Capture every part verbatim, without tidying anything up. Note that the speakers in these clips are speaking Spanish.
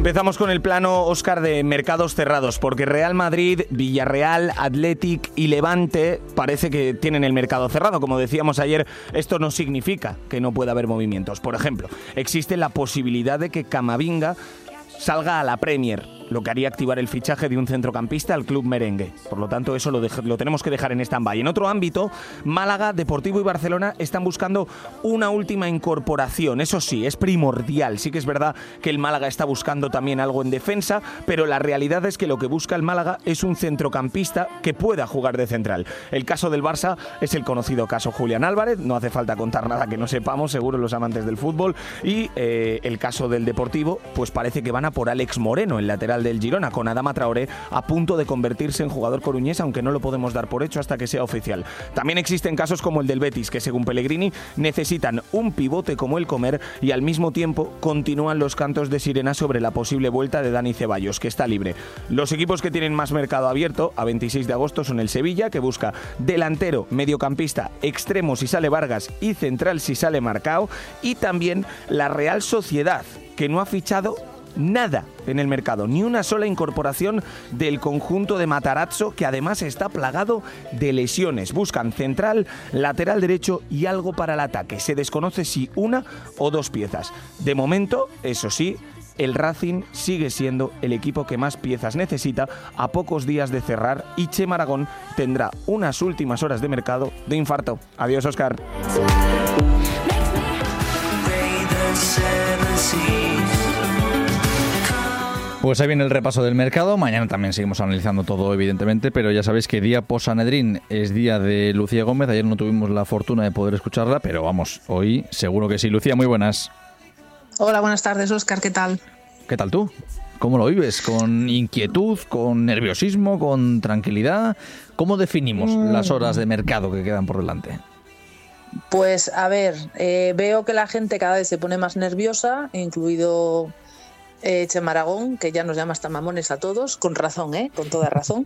Empezamos con el plano, Óscar, de mercados cerrados, porque Real Madrid, Villarreal, Athletic y Levante parece que tienen el mercado cerrado. Como decíamos ayer, esto no significa que no pueda haber movimientos. Por ejemplo, existe la posibilidad de que Camavinga salga a la Premier, lo que haría activar el fichaje de un centrocampista al club merengue. Por lo tanto, eso lo, de- lo tenemos que dejar en stand-by. En otro ámbito, Málaga, Deportivo y Barcelona están buscando una última incorporación. Eso sí, es primordial. Sí que es verdad que el Málaga está buscando también algo en defensa, pero la realidad es que lo que busca el Málaga es un centrocampista que pueda jugar de central. El caso del Barça es el conocido caso Julián Álvarez. No hace falta contar nada que no sepamos, seguro los amantes del fútbol. Y eh, el caso del Deportivo, pues parece que van a por Alex Moreno, el lateral del Girona, con Adama Traoré a punto de convertirse en jugador coruñés, aunque no lo podemos dar por hecho hasta que sea oficial. También existen casos como el del Betis, que según Pellegrini necesitan un pivote como el Comer, y al mismo tiempo continúan los cantos de sirena sobre la posible vuelta de Dani Ceballos, que está libre. Los equipos que tienen más mercado abierto a veintiséis de agosto son el Sevilla, que busca delantero, mediocampista, extremo si sale Vargas y central si sale Marcao, y también la Real Sociedad, que no ha fichado nada en el mercado, ni una sola incorporación del conjunto de Matarazzo, que además está plagado de lesiones. Buscan central, lateral derecho y algo para el ataque. Se desconoce si una o dos piezas. De momento, eso sí, el Racing sigue siendo el equipo que más piezas necesita a pocos días de cerrar, y Chema Aragón tendrá unas últimas horas de mercado de infarto. Adiós, Óscar. Pues ahí viene el repaso del mercado. Mañana también seguimos analizando todo, evidentemente, pero ya sabéis que día post Sanedrín es día de Lucía Gómez. Ayer no tuvimos la fortuna de poder escucharla, pero vamos, hoy seguro que sí. Lucía, muy buenas. Hola, buenas tardes, Óscar, ¿qué tal? ¿Qué tal tú? ¿Cómo lo vives? ¿Con inquietud, con nerviosismo, con tranquilidad? ¿Cómo definimos mm. las horas de mercado que quedan por delante? Pues a ver, eh, veo que la gente cada vez se pone más nerviosa, incluido Eh, Chema Aragón, que ya nos llama hasta mamones a todos, con razón, ¿eh? Con toda razón.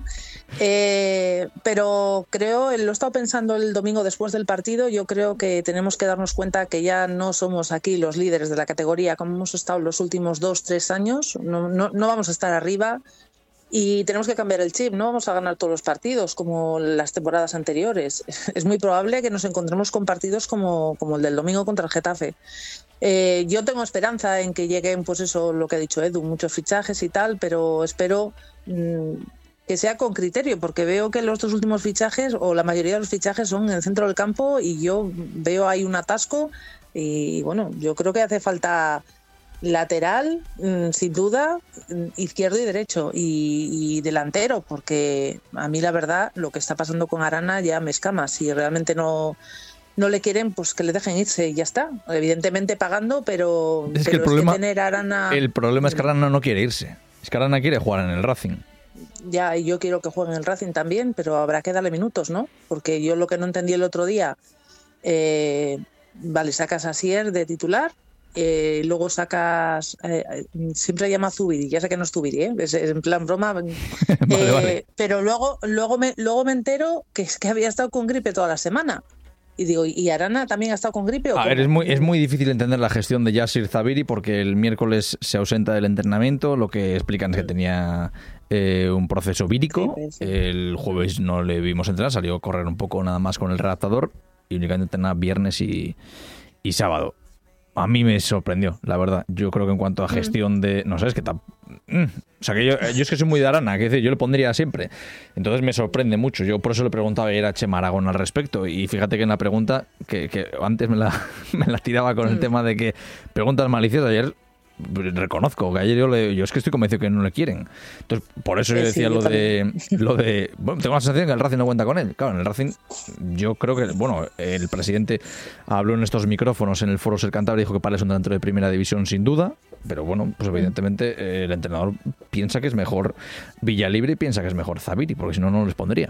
Eh, pero creo, lo he estado pensando el domingo después del partido, yo creo que tenemos que darnos cuenta que ya no somos aquí los líderes de la categoría como hemos estado los últimos dos, tres años, no, no, no vamos a estar arriba. Y tenemos que cambiar el chip, no vamos a ganar todos los partidos como las temporadas anteriores. Es muy probable que nos encontremos con partidos como, como el del domingo contra el Getafe. Eh, yo tengo esperanza en que lleguen, pues eso, lo que ha dicho Edu, muchos fichajes y tal, pero espero mmm, que sea con criterio, porque veo que los dos últimos fichajes, o la mayoría de los fichajes, son en el centro del campo, y yo veo ahí un atasco. Y bueno, yo creo que hace falta lateral, sin duda, izquierdo y derecho, y, y delantero, porque a mí la verdad lo que está pasando con Arana ya me escama. Si realmente no, no le quieren, pues que le dejen irse y ya está. Evidentemente pagando, pero, es pero que el es problema, que tener Arana... El problema es que Arana no quiere irse. Es que Arana quiere jugar en el Racing. Ya, y yo quiero que juegue en el Racing también, pero habrá que darle minutos, ¿no? Porque yo lo que no entendí el otro día, eh, vale, sacas a Sier de titular, Eh, luego sacas, eh, siempre llama a Zubiri, ya sé que no es Zubiri, ¿eh? es, es en plan broma, vale, eh, vale. pero luego luego me, luego me entero que es que había estado con gripe toda la semana. Y digo, ¿y Arana también ha estado con gripe? ¿O a cómo? ver, es muy, es muy difícil entender la gestión de Yasir Zabiri, porque el miércoles se ausenta del entrenamiento. Lo que explican es que tenía eh, un proceso vírico. Sí, sí. El jueves no le vimos entrenar, salió a correr un poco nada más con el redactador, y únicamente entrenaba viernes y, y sábado. A mí me sorprendió, la verdad. Yo creo que en cuanto a gestión de... No sé, es que... Ta... Mm. O sea, que yo, yo es que soy muy de Arana, que decir, yo le pondría siempre. Entonces me sorprende mucho. Yo por eso le preguntaba ayer a Chema Aragón al respecto. Y fíjate que en la pregunta, que, que antes me la, me la tiraba con el tema de que preguntas maliciosas, ayer reconozco que ayer yo, le, yo es que estoy convencido que no le quieren. Entonces, por eso yo Sí, decía yo lo de, lo de... Bueno, tengo la sensación que el Racing no cuenta con él. Claro, en el Racing yo creo que... Bueno, el presidente habló en estos micrófonos en el Foro Ser Cantabria y dijo que para él es un delantero de primera división sin duda. Pero bueno, pues evidentemente eh, el entrenador piensa que es mejor Villalibre y piensa que es mejor Zabiri, porque si no, no les pondría.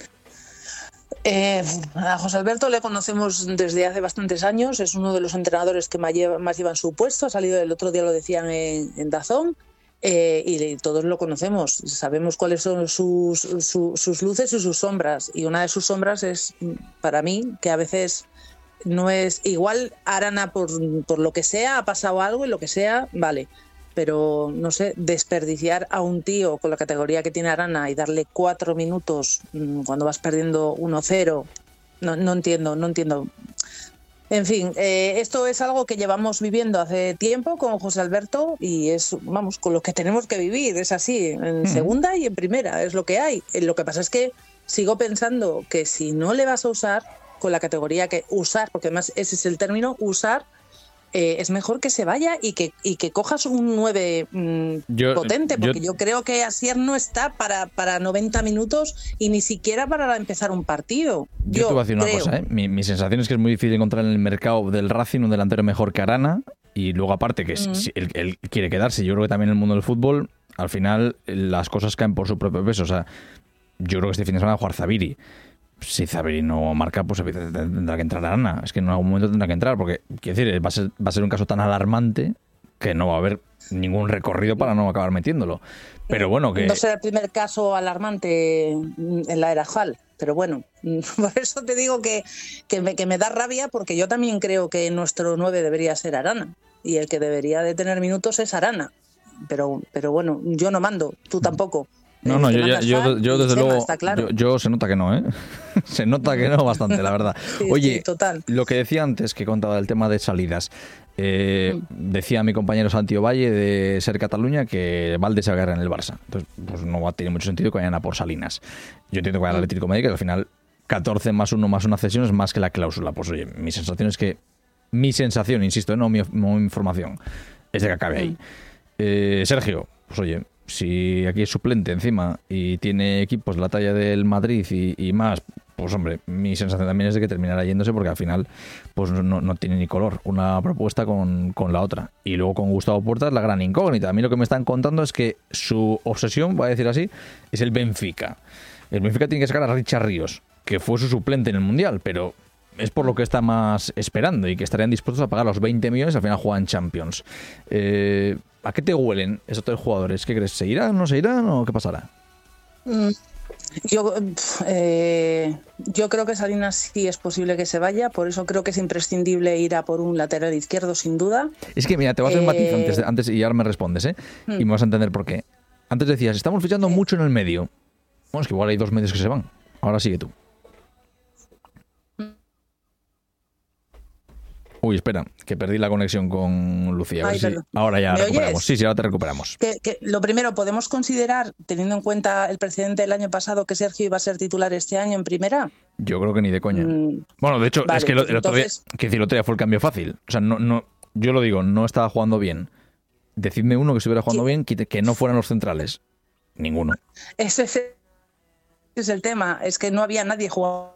Eh, a José Alberto le conocemos desde hace bastantes años, es uno de los entrenadores que más lleva, más llevan su puesto, ha salido el otro día, lo decían en, en Dazón, eh, y todos lo conocemos, sabemos cuáles son sus, su, sus luces y sus sombras, y una de sus sombras es, para mí, que a veces no es igual. Arana, por, por lo que sea, ha pasado algo y lo que sea, vale, pero no sé, desperdiciar a un tío con la categoría que tiene Arana y darle cuatro minutos mmm, cuando vas perdiendo uno cero, no, no entiendo, no entiendo. En fin, eh, esto es algo que llevamos viviendo hace tiempo con José Alberto y es, vamos, con lo que tenemos que vivir, es así, en mm. segunda y en primera, es lo que hay. Lo que pasa es que sigo pensando que si no le vas a usar con la categoría que usar, porque además ese es el término, usar, eh, es mejor que se vaya y que, y que cojas un nueve mmm, yo, potente, porque yo, yo creo que Asier no está para, para noventa minutos y ni siquiera para empezar un partido. Yo, yo te voy a decir creo. una cosa, ¿eh? mi, mi sensación es que es muy difícil encontrar en el mercado del Racing un delantero mejor que Arana, y luego aparte que mm. si él, él quiere quedarse, yo creo que también en el mundo del fútbol al final las cosas caen por su propio peso. O sea, yo creo que este fin de semana va a jugar Zabiri. Si Zabiri no marca, pues tendrá que entrar Arana. Es que en algún momento tendrá que entrar, porque quiero decir, va a ser, va a ser un caso tan alarmante que no va a haber ningún recorrido para no acabar metiéndolo. Pero bueno, que... No será el primer caso alarmante en la era Hall, pero bueno, por eso te digo que, que, me, que me da rabia, porque yo también creo que nuestro nueve debería ser Arana, y el que debería de tener minutos es Arana. Pero, pero bueno, yo no mando, tú tampoco. No, no, yo, yo, yo, yo desde luego, está claro. yo, yo se nota que no, ¿eh? Se nota que no bastante, la verdad. Sí, Oye, sí, total. Lo que decía antes, que contaba del tema de salidas, eh, mm. decía mi compañero Santi Ovalle de Ser Cataluña que Valde se va a quedar en el Barça. Entonces, pues no va a tener mucho sentido que vayan a por Salinas. Yo entiendo que vayan al Atlético de Madrid, que al final catorce más uno más una cesión es más que la cláusula. Pues oye, mi sensación es que, mi sensación, insisto, no mi, no mi información, es de que acabe ahí. Eh, Sergio, pues oye, si aquí es suplente encima y tiene equipos de la talla del Madrid y, y más, pues hombre, mi sensación también es de que terminará yéndose, porque al final pues no, no tiene ni color una propuesta con, con la otra. Y luego con Gustavo Puerta es la gran incógnita. A mí lo que me están contando es que su obsesión, voy a decir así, es el Benfica. El Benfica tiene que sacar a Richard Ríos, que fue su suplente en el Mundial, pero es por lo que está más esperando y que estarían dispuestos a pagar los veinte millones, al final juegan Champions. Eh... ¿A qué te huelen esos tres jugadores? ¿Qué crees? ¿Se irán, no se irán o qué pasará? Mm, yo, eh, yo creo que Salinas sí es posible que se vaya, por eso creo que es imprescindible ir a por un lateral izquierdo, sin duda. Es que, mira, te voy a hacer eh... un matiz antes, antes y ahora me respondes, ¿eh? Mm. Y me vas a entender por qué. Antes decías, estamos fichando eh. mucho en el medio. Bueno, es que igual hay dos medios que se van. Ahora sigue tú. Uy, espera, que perdí la conexión con Lucía. A ver Ay, si ahora ya recuperamos. Oyes? Sí, sí, ahora te recuperamos. Que, que lo primero, podemos considerar, teniendo en cuenta el precedente del año pasado, que Sergio iba a ser titular este año en primera. Yo creo que ni de coña. Mm, bueno, de hecho, vale, es que el, el otro día, que decir, el otro día fue el cambio fácil. O sea, no, no, yo lo digo, no estaba jugando bien. Decidme uno que estuviera jugando ¿Qué? bien, que, que no fueran los centrales. Ninguno. Ese es, ese es el tema, es que no había nadie jugando.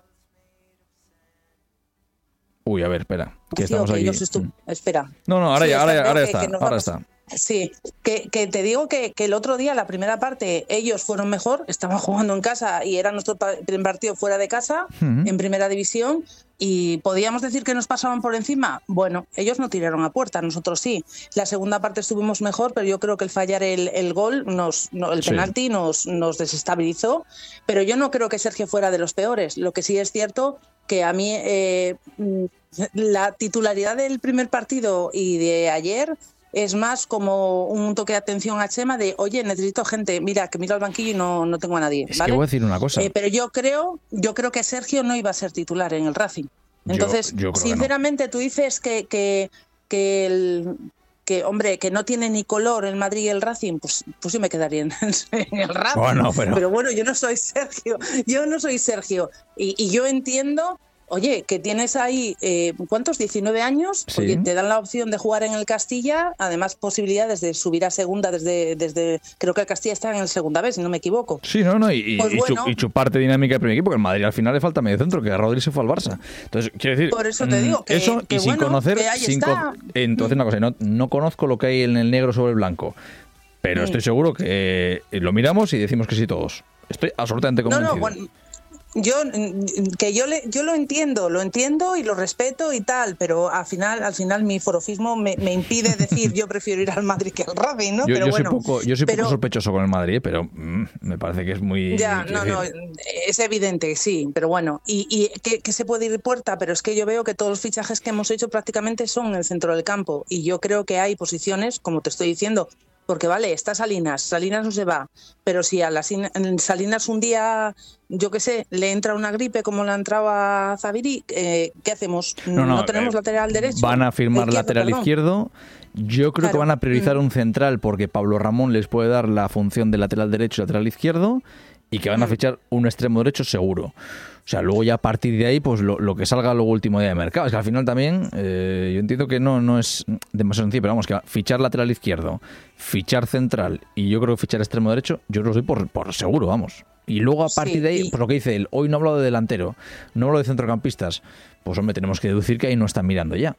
Uy, a ver, espera. Que estamos aquí. Estu- Espera. No, no, ahora sí, ya, ahora, ahora que, está. Que ahora vamos... está. Sí, que, que te digo que, que el otro día, la primera parte, ellos fueron mejor, estaban jugando en casa y era nuestro primer partido fuera de casa, uh-huh. en primera división, y podíamos decir que nos pasaban por encima. Bueno, ellos no tiraron a puerta, nosotros sí. La segunda parte estuvimos mejor, pero yo creo que el fallar el, el gol, nos, no, el sí. penalti nos, nos desestabilizó, pero yo no creo que Sergio fuera de los peores. Lo que sí es cierto que a mí eh, la titularidad del primer partido y de ayer es más como un toque de atención a Chema de, oye, necesito gente, mira, que miro al banquillo y no, no tengo a nadie. Es ¿vale? que voy a decir una cosa. Eh, pero yo creo, yo creo que Sergio no iba a ser titular en el Racing. Entonces, yo, yo sinceramente, no. tú dices que, que, que el... que, hombre, que no tiene ni color el Madrid y el Racing, pues, pues sí me quedaría en, en el Racing. Bueno, pero... pero bueno, yo no soy Sergio, yo no soy Sergio. Y, y yo entiendo, oye, que tienes ahí, eh, ¿cuántos? diecinueve años, sí. Porque te dan la opción de jugar en el Castilla, además posibilidades de subir a segunda desde, desde creo que el Castilla está en el segunda vez, si no me equivoco. Sí, no, no, y, pues y, bueno, y chuparte dinámica del primer equipo, que el Madrid al final le falta medio centro, que Rodri se fue al Barça. Entonces, quiero decir... Por eso te digo que... Eso, que y sin bueno, conocer... que ahí sin está. Co- entonces, una cosa, no, no conozco lo que hay en el negro sobre el blanco, pero mm. estoy seguro que eh, lo miramos y decimos que sí todos. Estoy absolutamente convencido. No, no, bueno... Yo que yo le, yo lo entiendo, lo entiendo y lo respeto y tal, pero al final, al final mi forofismo me, me impide decir yo prefiero ir al Madrid que al Racing, ¿no? Yo, pero yo bueno, soy poco, yo soy pero, poco sospechoso con el Madrid, pero mm, me parece que es muy. Ya, no, decir. no, es evidente, sí, pero bueno, y, y que, que se puede ir puerta, pero es que yo veo que todos los fichajes que hemos hecho prácticamente son en el centro del campo y yo creo que hay posiciones, como te estoy diciendo, Porque vale, está Salinas, Salinas no se va, pero si a la Salinas un día, yo qué sé, le entra una gripe como le ha entrado a Zubiri, eh, ¿qué hacemos? No, no, no tenemos eh, lateral derecho. Van a firmar izquierdo, lateral perdón. izquierdo. Yo creo claro. que van a priorizar un central porque Pablo Ramón les puede dar la función de lateral derecho y lateral izquierdo, y que van a fichar un extremo derecho seguro. O sea, luego ya a partir de ahí, pues lo, lo que salga luego último día de mercado. Es que al final también, eh, yo entiendo que no, no es demasiado sencillo, pero vamos, que fichar lateral izquierdo, fichar central y yo creo que fichar extremo derecho, yo creo que soy por, por seguro, vamos. Y luego a partir sí, de ahí, y... pues lo que dice él, hoy no hablo de delantero, no hablo de centrocampistas, pues hombre, tenemos que deducir que ahí no están mirando ya.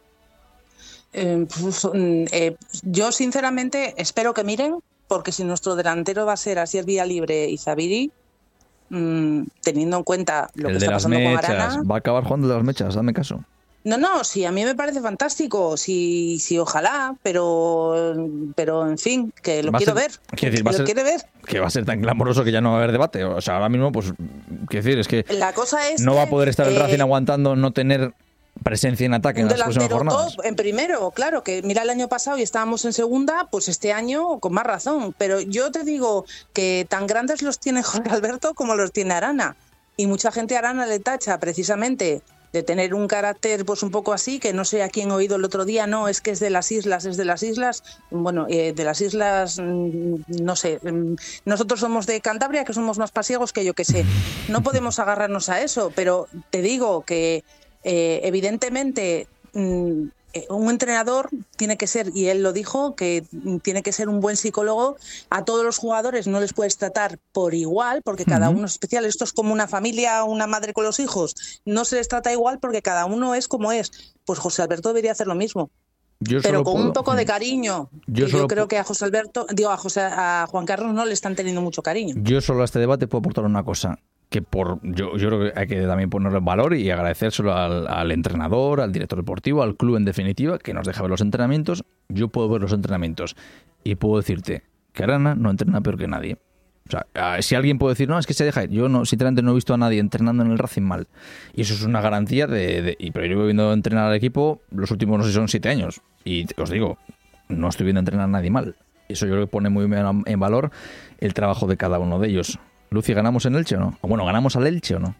Eh, pues, eh, yo sinceramente espero que miren, porque si nuestro delantero va a ser Asier Villalibre y Zubiri, mmm, teniendo en cuenta lo el que de está las pasando mechas. con Arana... Va a acabar jugando de las mechas, dame caso. No, no, sí, a mí me parece fantástico, sí, sí, ojalá, pero, pero en fin, que lo quiero ser, ver, decir, que va lo ser, quiere ver. Que va a ser tan clamoroso que ya no va a haber debate. O sea, ahora mismo, pues, quiero decir, es que la cosa es no que, va a poder estar el eh, Racing aguantando no tener presencia en ataque en las próximas jornadas. Top en primero, claro, que mira el año pasado y estábamos en segunda, pues este año con más razón. Pero yo te digo que tan grandes los tiene Jorge Alberto como los tiene Arana. Y mucha gente a Arana le tacha precisamente de tener un carácter pues un poco así, que no sé a quién he oído el otro día, no, es que es de las islas, es de las islas, bueno, eh, de las islas, no sé, nosotros somos de Cantabria, que somos más pasiegos que yo que sé, no podemos agarrarnos a eso, pero te digo que eh, evidentemente mmm, un entrenador tiene que ser, y él lo dijo, que tiene que ser un buen psicólogo. A todos los jugadores no les puedes tratar por igual, porque cada uh-huh. uno es especial. Esto es como una familia, una madre con los hijos. No se les trata igual porque cada uno es como es. Pues José Alberto debería hacer lo mismo. Yo pero con puedo. un poco de cariño. Yo, yo creo que a José Alberto, digo, a, José, a Juan Carlos no le están teniendo mucho cariño. Yo solo a este debate puedo aportar una cosa. Que por yo, yo creo que hay que también ponerlo en valor y agradecérselo al, al entrenador, al director deportivo, al club en definitiva, que nos deja ver los entrenamientos. Yo puedo ver los entrenamientos y puedo decirte que Arana no entrena peor que nadie. O sea, si alguien puede decir, no, es que se deja ir. Yo no, sinceramente no he visto a nadie entrenando en el Racing mal. Y eso es una garantía de... de y, pero yo he viendo entrenar al equipo los últimos, no sé si son siete años. Y os digo, no estoy viendo entrenar a nadie mal. Eso yo creo que pone muy bien en valor el trabajo de cada uno de ellos. Lucy, ¿ganamos en Elche o no? O bueno, ¿ganamos al Elche o no?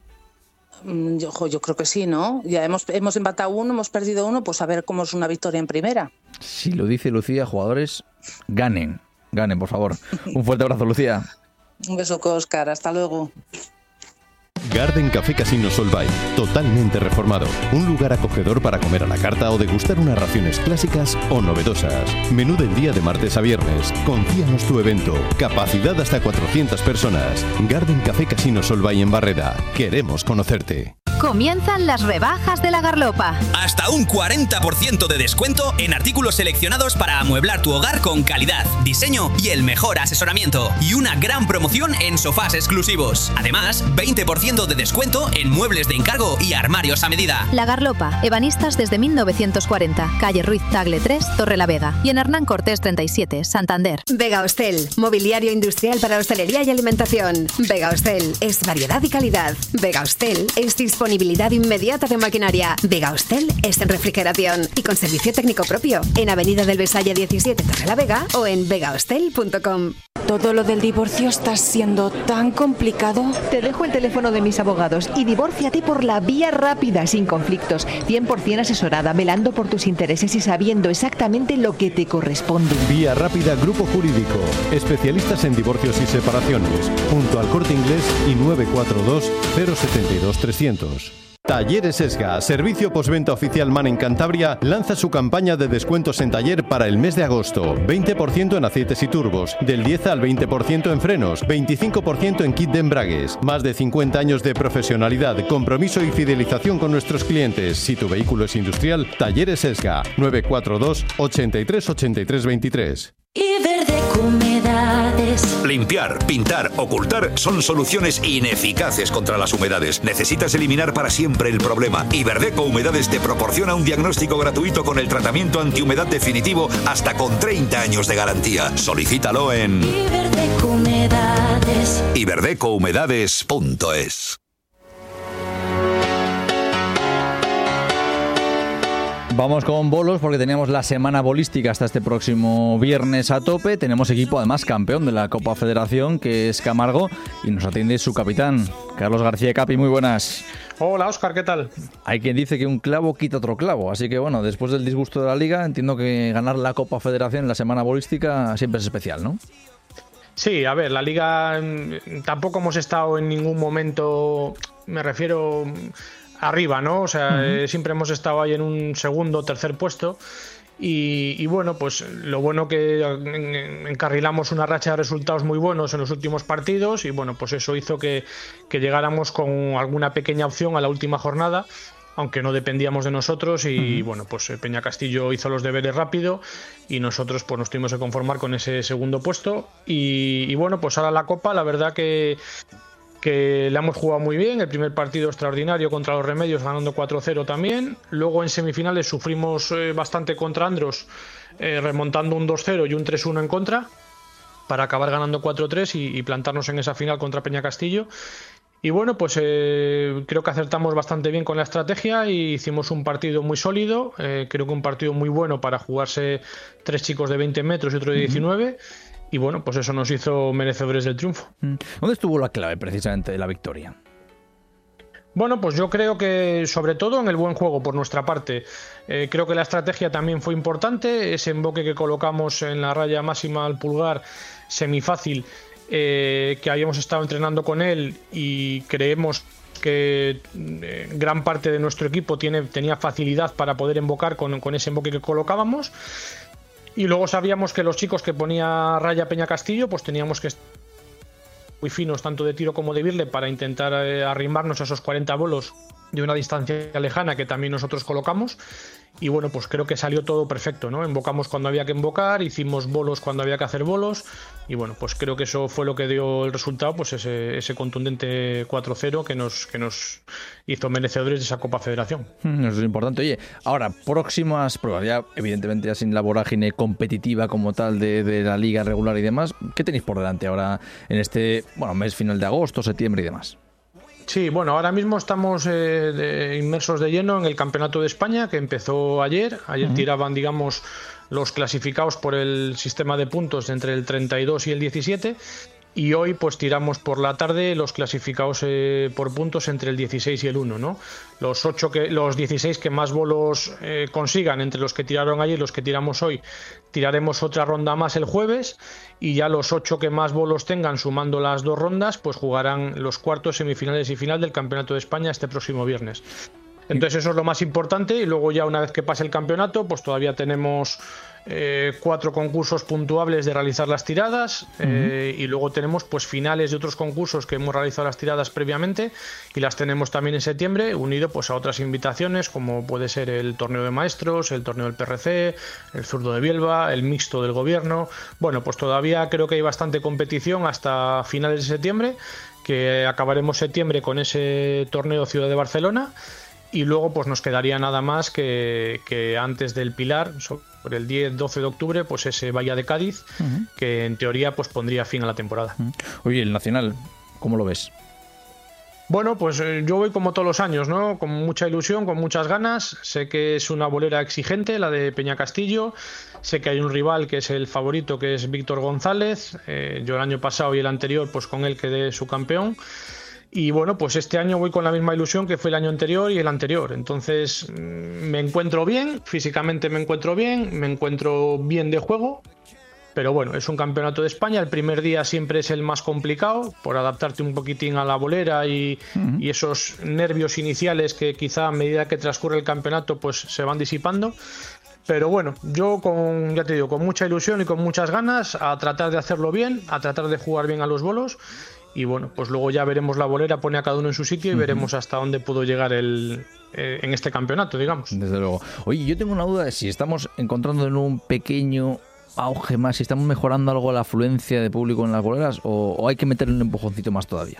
Yo, yo creo que sí, ¿no? Ya hemos, hemos empatado uno, hemos perdido uno, pues a ver cómo es una victoria en primera. Si lo dice Lucía, jugadores, ganen. Ganen, por favor. Un fuerte abrazo, Lucía. Un beso, Óscar. Hasta luego. Garden Café Casino Solvay, totalmente reformado. Un lugar acogedor para comer a la carta o degustar unas raciones clásicas o novedosas. Menú del día de martes a viernes. Confíanos tu evento. Capacidad hasta cuatrocientas personas. Garden Café Casino Solvay en Barreda. Queremos conocerte. Comienzan las rebajas de La Garlopa. Hasta un cuarenta por ciento de descuento en artículos seleccionados para amueblar tu hogar con calidad, diseño y el mejor asesoramiento. Y una gran promoción en sofás exclusivos. Además, veinte por ciento de descuento en muebles de encargo y armarios a medida. La Garlopa, ebanistas desde mil novecientos cuarenta, calle Ruiz Tagle tres, Torrelavega. Y en Hernán Cortés treinta y siete, Santander. Vega Hostel, mobiliario industrial para hostelería y alimentación. Vega Hostel es variedad y calidad. Vega Hostel es disponibilidad inmediata de maquinaria. Vega Hostel es en refrigeración y con servicio técnico propio. En Avenida del Besalle diecisiete, Torrelavega o en vega hostel punto com. Todo lo del divorcio está siendo tan complicado. Te dejo el teléfono de mis abogados y divórciate por la vía rápida, sin conflictos, cien por ciento asesorada, velando por tus intereses y sabiendo exactamente lo que te corresponde. Vía Rápida Grupo Jurídico, especialistas en divorcios y separaciones, junto al Corte Inglés y nueve cuatro dos cero siete dos trescientos. Talleres Esga, servicio postventa oficial MAN en Cantabria, lanza su campaña de descuentos en taller para el mes de agosto. veinte por ciento en aceites y turbos, del diez al veinte por ciento en frenos, veinticinco por ciento en kit de embragues. Más de cincuenta años de profesionalidad, compromiso y fidelización con nuestros clientes. Si tu vehículo es industrial, Talleres Esga, nueve cuatro dos ochenta y tres ochenta y tres veintitrés. Iberdeco Humedades. Limpiar, pintar, ocultar son soluciones ineficaces contra las humedades. Necesitas eliminar para siempre el problema. Iberdeco Humedades te proporciona un diagnóstico gratuito con el tratamiento antihumedad definitivo hasta con treinta años de garantía. Solicítalo en Iberdeco Humedades. iberdeco humedades punto es. Vamos con bolos porque teníamos la semana bolística hasta este próximo viernes a tope. Tenemos equipo además campeón de la Copa Federación, que es Camargo, y nos atiende su capitán, Carlos García Capi. Muy buenas. Hola, Óscar, ¿qué tal? Hay quien dice que un clavo quita otro clavo, así que bueno, después del disgusto de la Liga, entiendo que ganar la Copa Federación en la semana bolística siempre es especial, ¿no? Sí, a ver, la Liga tampoco hemos estado en ningún momento, me refiero arriba, ¿no? O sea, uh-huh. eh, siempre hemos estado ahí en un segundo o tercer puesto. Y, y bueno, pues lo bueno que encarrilamos una racha de resultados muy buenos en los últimos partidos y bueno, pues eso hizo que, que llegáramos con alguna pequeña opción a la última jornada, aunque no dependíamos de nosotros y uh-huh. bueno, pues Peña Castillo hizo los deberes rápido y nosotros pues nos tuvimos que conformar con ese segundo puesto y, y bueno, pues ahora la Copa, la verdad que que le hemos jugado muy bien, el primer partido extraordinario contra los Remedios ganando cuatro cero también, luego en semifinales sufrimos eh, bastante contra Andros eh, remontando un dos cero y un tres uno en contra para acabar ganando cuatro tres y, y plantarnos en esa final contra Peña Castillo y bueno pues eh, creo que acertamos bastante bien con la estrategia y hicimos un partido muy sólido, eh, creo que un partido muy bueno para jugarse tres chicos de veinte metros y otro de diecinueve. Uh-huh. Y bueno, pues eso nos hizo merecedores del triunfo. ¿Dónde estuvo la clave precisamente de la victoria? Bueno, pues yo creo que sobre todo en el buen juego por nuestra parte. Eh, creo que la estrategia también fue importante. Ese emboque que colocamos en la raya máxima al pulgar, semifácil, eh, que habíamos estado entrenando con él y creemos que eh, gran parte de nuestro equipo tiene, tenía facilidad para poder embocar con, con ese emboque que colocábamos. Y luego sabíamos que los chicos que ponía raya Peña Castillo, pues teníamos que estar muy finos tanto de tiro como de birle para intentar eh, arrimarnos a esos cuarenta bolos de una distancia lejana que también nosotros colocamos. Y bueno, pues creo que salió todo perfecto, ¿no? Embocamos cuando había que embocar, hicimos bolos cuando había que hacer bolos. Y bueno, pues creo que eso fue lo que dio el resultado, pues ese, ese contundente cuatro cero que nos, que nos hizo merecedores de esa Copa Federación. Eso es importante. Oye, ahora, próximas pruebas, ya evidentemente ya sin la vorágine competitiva como tal de, de la liga regular y demás, ¿qué tenéis por delante ahora en este bueno mes final de agosto, septiembre y demás? Sí, bueno, ahora mismo estamos eh, de, inmersos de lleno en el Campeonato de España que empezó ayer. Ayer uh-huh. tiraban, digamos, los clasificados por el sistema de puntos entre el treinta y dos y el diecisiete. Y hoy pues tiramos por la tarde los clasificados eh, por puntos entre el dieciséis y el uno, ¿no? Los ocho que, los dieciséis que más bolos eh, consigan entre los que tiraron ayer y los que tiramos hoy, tiraremos otra ronda más el jueves y ya los ocho que más bolos tengan sumando las dos rondas pues jugarán los cuartos, semifinales y final del Campeonato de España este próximo viernes. Entonces eso es lo más importante y luego ya una vez que pase el campeonato pues todavía tenemos eh, cuatro concursos puntuables de realizar las tiradas uh-huh. eh, y luego tenemos pues finales de otros concursos que hemos realizado las tiradas previamente y las tenemos también en septiembre unido pues a otras invitaciones como puede ser el torneo de maestros, el torneo del P R C, el zurdo de Bielba, el mixto del gobierno. Bueno, pues todavía creo que hay bastante competición hasta finales de septiembre, que acabaremos septiembre con ese torneo Ciudad de Barcelona. Y luego pues nos quedaría nada más que, que antes del Pilar, sobre el diez doce de octubre, pues ese Bahía de Cádiz, uh-huh. que en teoría pues pondría fin a la temporada. Uh-huh. Oye, el Nacional, ¿cómo lo ves? Bueno, pues eh, yo voy como todos los años, ¿no? Con mucha ilusión, con muchas ganas. Sé que es una bolera exigente, la de Peña Castillo. Sé que hay un rival que es el favorito, que es Víctor González. Eh, yo el año pasado y el anterior, pues con él quedé su campeón. Y bueno, pues este año voy con la misma ilusión que fue el año anterior y el anterior. Entonces me encuentro bien, físicamente me encuentro bien, me encuentro bien de juego. Pero bueno, es un campeonato de España. El primer día siempre es el más complicado por adaptarte un poquitín a la bolera y, uh-huh. y esos nervios iniciales que quizá a medida que transcurre el campeonato pues se van disipando. Pero bueno, yo con, ya te digo, con mucha ilusión y con muchas ganas a tratar de hacerlo bien, a tratar de jugar bien a los bolos. Y bueno, pues luego ya veremos la bolera, pone a cada uno en su sitio y uh-huh. veremos hasta dónde puedo llegar el, eh, en este campeonato, digamos. Desde luego. Oye, yo tengo una duda de si estamos encontrando en un pequeño auge más, si estamos mejorando algo la afluencia de público en las boleras o, o hay que meterle un empujoncito más todavía.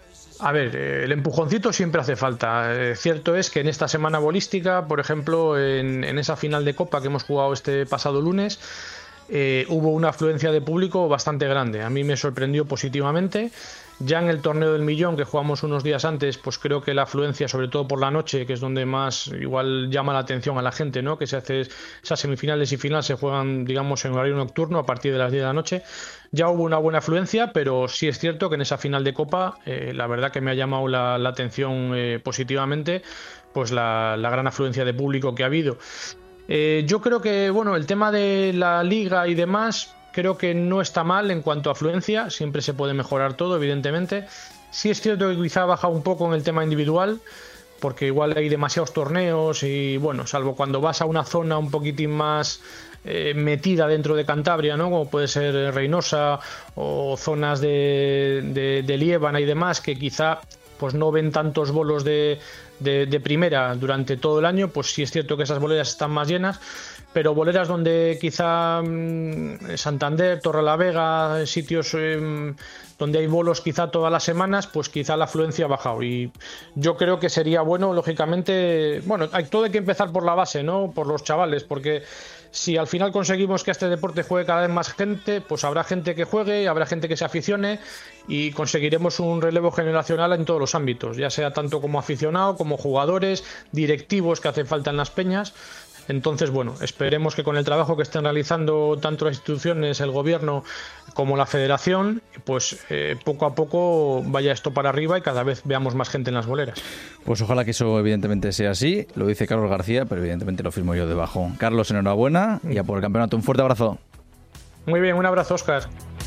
A ver, eh, el empujoncito siempre hace falta. Eh, cierto es que en esta semana bolística, por ejemplo, en, en esa final de Copa que hemos jugado este pasado lunes, eh, hubo una afluencia de público bastante grande. A mí me sorprendió positivamente. Ya en el torneo del Millón, que jugamos unos días antes, pues creo que la afluencia, sobre todo por la noche, que es donde más igual llama la atención a la gente, ¿no? Que se hace esas semifinales y final se juegan, digamos, en horario nocturno a partir de las diez de la noche. Ya hubo una buena afluencia, pero sí es cierto que en esa final de Copa, eh, la verdad que me ha llamado la, la atención eh, positivamente, pues la, la gran afluencia de público que ha habido. Eh, yo creo que, bueno, el tema de la liga y demás, creo que no está mal en cuanto a afluencia, siempre se puede mejorar todo, evidentemente. Sí es cierto que quizá ha bajado un poco en el tema individual, porque igual hay demasiados torneos y, bueno, salvo cuando vas a una zona un poquitín más eh, metida dentro de Cantabria, ¿no? Como puede ser Reynosa o zonas de, de, de Liébana y demás, que quizá pues no ven tantos bolos de, de, de primera durante todo el año, pues sí es cierto que esas boleras están más llenas, pero boleras donde quizá mmm, Santander, Torrelavega, sitios eh, donde hay bolos quizá todas las semanas, pues quizá la afluencia ha bajado. Y yo creo que sería bueno, lógicamente, bueno, hay, todo hay que empezar por la base, ¿no? Por los chavales, porque si al final conseguimos que este deporte juegue cada vez más gente, pues habrá gente que juegue, habrá gente que se aficione y conseguiremos un relevo generacional en todos los ámbitos, ya sea tanto como aficionado, como jugadores, directivos que hacen falta en las peñas. Entonces, bueno, esperemos que con el trabajo que estén realizando tanto las instituciones, el gobierno como la federación, pues eh, poco a poco vaya esto para arriba y cada vez veamos más gente en las boleras. Pues ojalá que eso evidentemente sea así, lo dice Carlos García, pero evidentemente lo firmo yo debajo. Carlos, enhorabuena y a por el campeonato. Un fuerte abrazo. Muy bien, un abrazo, Óscar.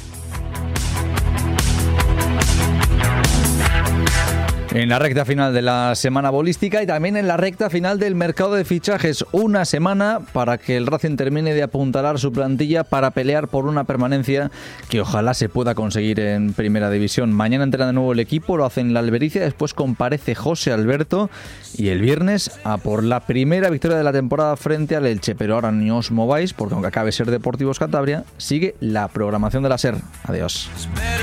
En la recta final de la semana bolística y también en la recta final del mercado de fichajes. Una semana para que el Racing termine de apuntalar su plantilla para pelear por una permanencia que ojalá se pueda conseguir en Primera División. Mañana entrena de nuevo el equipo, lo hace en la Albericia, después comparece José Alberto y el viernes a por la primera victoria de la temporada frente al Elche. Pero ahora ni os mováis porque aunque acabe Ser Deportivos Cantabria, sigue la programación de la Ser. Adiós.